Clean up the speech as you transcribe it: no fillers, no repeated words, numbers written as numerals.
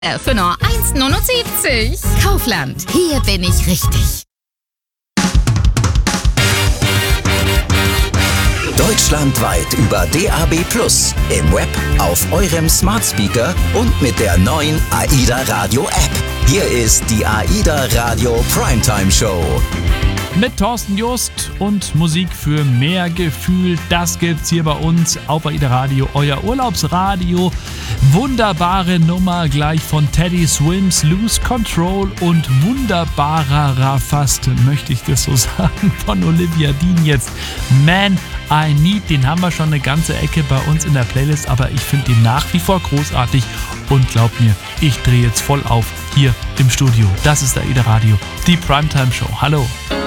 Für nur 1,79. Kaufland, hier bin ich richtig. Deutschlandweit über DAB+, im Web, auf eurem Smart Speaker und mit der neuen AIDA Radio App. Hier ist die AIDA Radio Primetime Show. Mit Thorsten Just und Musik für mehr Gefühl. Das gibt's hier bei uns auf AIDA Radio, euer Urlaubsradio. Wunderbare Nummer gleich von Teddy Swims, Lose Control, und wunderbarer fast, möchte ich das so sagen, von Olivia Dean jetzt. Man, I Need, den haben wir schon eine ganze Ecke bei uns in der Playlist, aber ich finde ihn nach wie vor großartig und glaubt mir, ich drehe jetzt voll auf hier im Studio. Das ist AIDA Radio, die Primetime Show. Hallo.